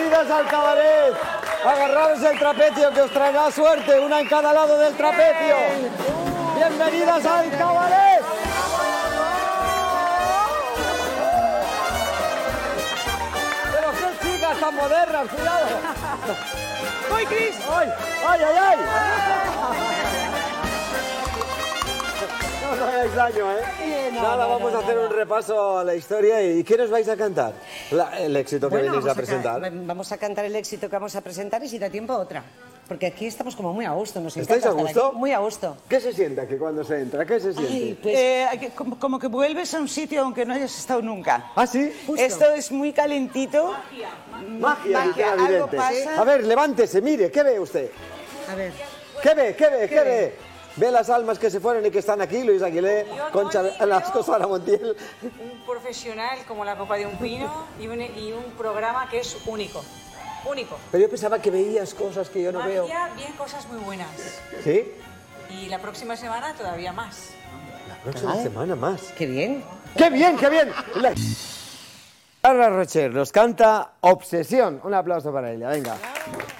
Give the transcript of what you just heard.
Bienvenidas al cabaret. Agarraros el trapecio que os traerá suerte, una en cada lado del trapecio. Bienvenidas al cabaret. Pero qué chicas tan modernas, cuidado. ¡Voy, Cris! ¡Ay, ay, ay, ay! No os hagáis daño, ¿eh? Nada, vamos a hacer un repaso a la historia. ¿Y qué nos vais a cantar? El éxito que venís a presentar. Vamos a cantar el éxito que vamos a presentar y si da tiempo otra. Porque aquí estamos como muy a gusto. Nos ¿Estáis a encanta estar gusto? aquí. Muy a gusto. ¿Qué se siente aquí cuando se entra? ¿Qué se siente? Ay, pues, Como que vuelves a un sitio aunque no hayas estado nunca. ¿Ah, sí? Esto es muy calentito. Magia, dice la algo vidente. pasa. A ver, levántese, mire, ¿qué ve usted? a ver. ¿Qué ve? ¿Qué ve? ¿Qué ve? Ve las almas que se fueron y que están aquí, Luis Aguilé, Concha Velasco, Sara Montiel. Un profesional como la copa de un pino y un programa que es único. Único. Pero yo pensaba que veías cosas que yo no veo. Magia, bien cosas muy buenas. ¿Sí? Y la próxima semana todavía más. La próxima semana más. Qué bien. ¡Qué bien, qué bien! Carla Rocher nos canta Obsesión. Un aplauso para ella, venga.